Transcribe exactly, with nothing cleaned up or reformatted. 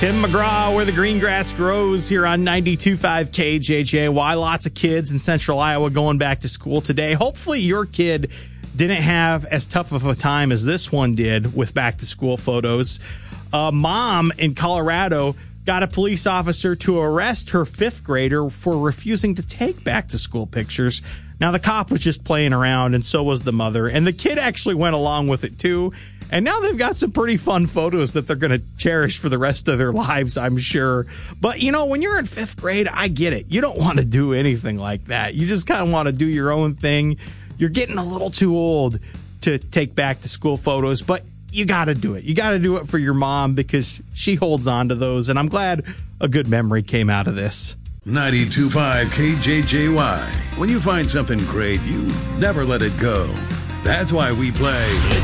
Tim McGraw, Where the Green Grass Grows, here on ninety-two point five K J J Y. Lots of kids in central Iowa going back to school today. Hopefully your kid didn't have as tough of a time as this one did with back to school photos. A mom in Colorado got a police officer to arrest her fifth grader for refusing to take back to school pictures. Now, the cop was just playing around, and so was the mother. And the kid actually went along with it, too. And now they've got some pretty fun photos that they're going to cherish for the rest of their lives, I'm sure. But, you know, when you're in fifth grade, I get it. You don't want to do anything like that. You just kind of want to do your own thing. You're getting a little too old to take back to school photos, but you got to do it. You got to do it for your mom because she holds on to those. And I'm glad a good memory came out of this. ninety-two point five K J J Y. When you find something great, you never let it go. That's why we play